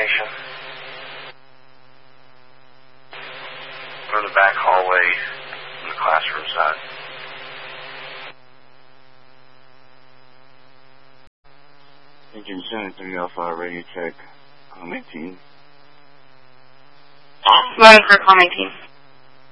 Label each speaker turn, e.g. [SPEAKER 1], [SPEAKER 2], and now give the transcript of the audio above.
[SPEAKER 1] information. Go to the back hallway in the classroom side.
[SPEAKER 2] Engine 73 Alpha, radio check, com 18.
[SPEAKER 3] Going for com 18.